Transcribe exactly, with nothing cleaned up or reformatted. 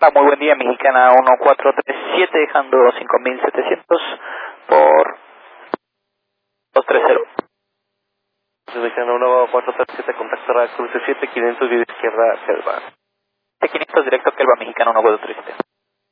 Muy buen día, Mexicana uno cuatro tres siete, dejando cinco mil setecientos por dos tres cero. Mexicana uno cuatro tres siete, contacto radio cruce siete, quinientos diez izquierda, Selva. quinientos directo, Kelva, Mexicana uno cuatro tres siete.